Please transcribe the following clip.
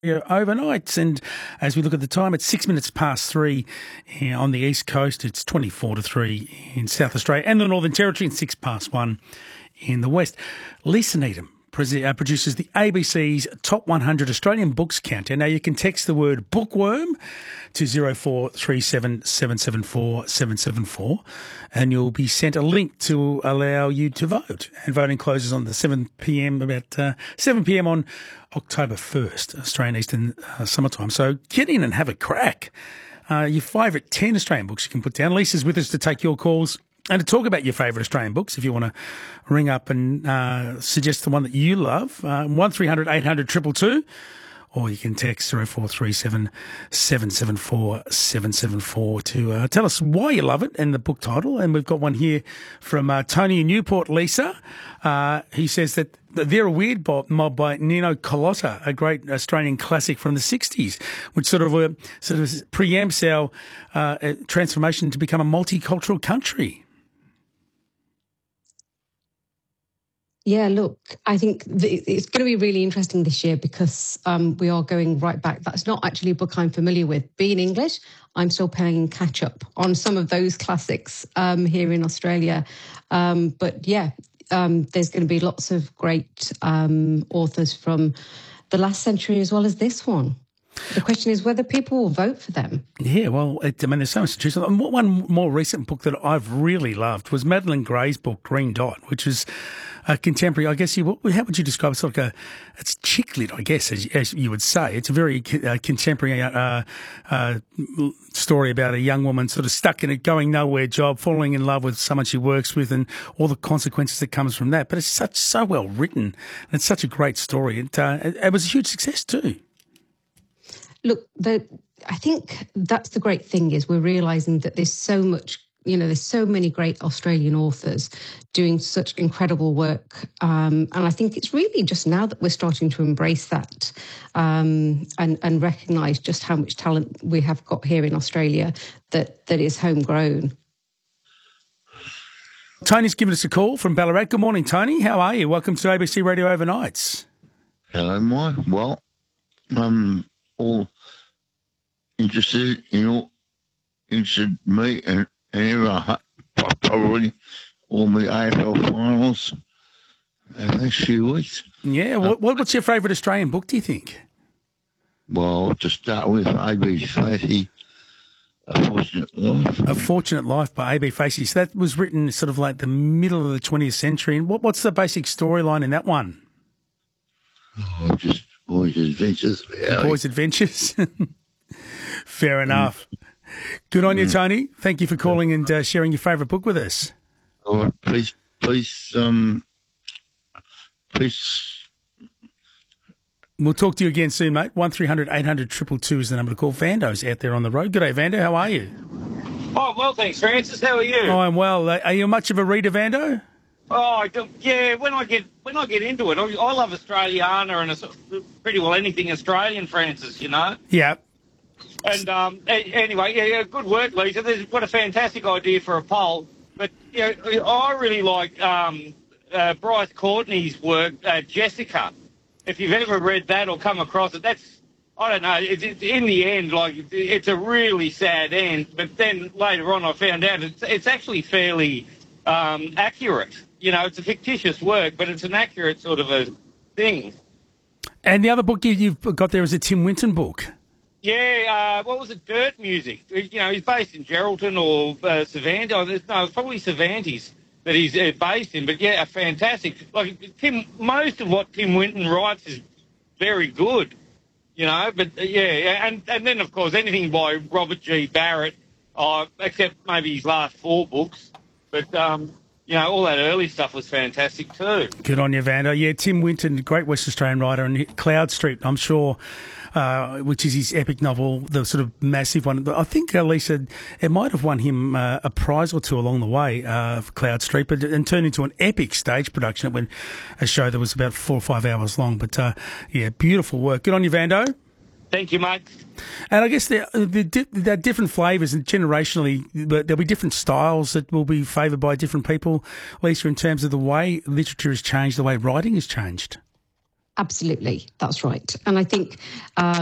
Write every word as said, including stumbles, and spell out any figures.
Yeah, overnights. And as we look at the time, it's six minutes past three here on the East Coast. It's twenty-four to three in South Australia and the Northern Territory, and six past one in the West. Lisa Needham pre- uh, produces the A B C's Top one hundred Australian Books Countdown. Now, you can text the word bookworm to zero four three seven seven seven four seven seven four and you'll be sent a link to allow you to vote. And voting closes on the seven p.m, about uh, seven p.m. on October first, Australian Eastern uh, Summertime. So get in and have a crack. Uh, your favourite ten Australian books you can put down. Lisa's with us to take your calls and to talk about your favourite Australian books. If you want to ring up and uh, suggest the one that you love, uh, one three hundred eight hundred two two two, or you can text zero four three seven seven seven four seven seven four to uh, tell us why you love it and the book title. And we've got one here from uh, Tony in Newport, Lisa. Uh, he says that They're a Weird Mob by Nino Culotta, a great Australian classic from the sixties, which sort of uh, sort of preempts our uh, transformation to become a multicultural country. Yeah, look, I think th- it's going to be really interesting this year because um, we are going right back. That's not actually a book I'm familiar with. Being English, I'm still playing catch up on some of those classics um, here in Australia. Um, but yeah, um, there's going to be lots of great um, authors from the last century as well as this one. The question is whether people will vote for them. Yeah, well, it, I mean, there's so much to choose. One more recent book that I've really loved was Madeline Gray's book, Green Dot, which is a contemporary, I guess, you, how would you describe it? It's like a, it's chick lit, I guess, as, as you would say. It's a very uh, contemporary uh, uh, story about a young woman sort of stuck in a going nowhere job, falling in love with someone she works with and all the consequences that comes from that. But it's such so well written and it's such a great story. It, uh, it, it was a huge success too. Look, the, I think that's the great thing is we're realising that there's so much, you know, there's so many great Australian authors doing such incredible work. Um, and I think it's really just now that we're starting to embrace that um, and, and recognise just how much talent we have got here in Australia that, that is homegrown. Tony's given us a call from Ballarat. Good morning, Tony. How are you? Welcome to A B C Radio Overnights. Hello, Mike. Well, um... all interested in all interested me and, and uh, probably all the A F L finals in the next few weeks. Yeah, what, what's your favourite Australian book, do you think? Well, to start with, A B Facey, A Fortunate Life. A Fortunate Life by A B Facey. So that was written sort of like the middle of the twentieth century. And what, what's the basic storyline in that one? Oh, just Boys' Adventures. Yeah. Boys' Adventures. Fair enough. Good on you, Tony. Thank you for calling and uh, sharing your favourite book with us. All right, please, please, um, please. We'll talk to you again soon, mate. one three hundred eight hundred two two two is the number to call. Vando's out there on the road. Good day, Vando. How are you? Oh, well, thanks, Francis. How are you? Oh, I'm well. Are you much of a reader, Vando? Oh, I do, yeah. When I get when I get into it, I, I love Australiana and it's pretty well anything Australian, Francis. You know. Yeah. And um, a, anyway, yeah, yeah, good work, Lisa. There's what a fantastic idea for a poll. But you know, I really like um, uh, Bryce Courtney's work, uh, Jessica. If you've ever read that or come across it, that's I don't know. It's, it's in the end, like it's a really sad end. But then later on, I found out it's it's actually fairly um, accurate. You know, it's a fictitious work, but it's an accurate sort of a thing. And the other book you've got there is a Tim Winton book. Yeah, uh, what was it? Dirt Music. You know, he's based in Geraldton or uh, Cervantes. Oh, no, it's probably Cervantes that he's uh, based in. But yeah, fantastic. Like Tim, most of what Tim Winton writes is very good. You know, but uh, yeah, and and then of course anything by Robert G. Barrett, uh, except maybe his last four books. But um, you know, all that early stuff was fantastic too. Good on you, Vando. Yeah, Tim Winton, great West Australian writer, and Cloud Street, I'm sure. Uh, which is his epic novel, the sort of massive one. I think, uh, Lisa, it might have won him uh, a prize or two along the way uh, for Cloud Street, but and turned into an epic stage production. It went a show that was about four or five hours long. But, uh, yeah, beautiful work. Good on you, Vando. Thank you, mate. And I guess there, there, there are different flavours and generationally, there'll be different styles that will be favoured by different people, Lisa, in terms of the way literature has changed, the way writing has changed. Absolutely, that's right. And I think um,